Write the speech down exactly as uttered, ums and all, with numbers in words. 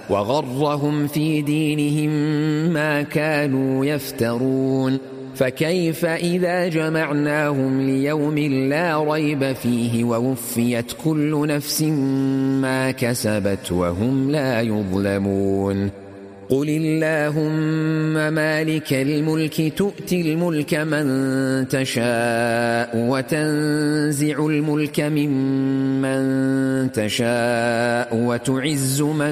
وغرهم في دينهم ما كانوا يفترون فكيف إذا جمعناهم ليوم لا ريب فيه ووفيت كل نفس ما كسبت وهم لا يظلمون قل اللهم مالك الملك تؤتي الملك من تشاء وتنزع الملك ممن تشاء وتعز من